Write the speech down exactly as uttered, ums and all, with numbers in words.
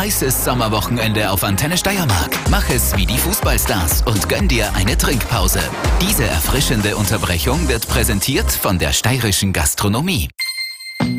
heißes Sommerwochenende auf Antenne Steiermark. Mach es wie die Fußballstars und gönn dir eine Trinkpause. Diese erfrischende Unterbrechung wird präsentiert von der steirischen Gastronomie.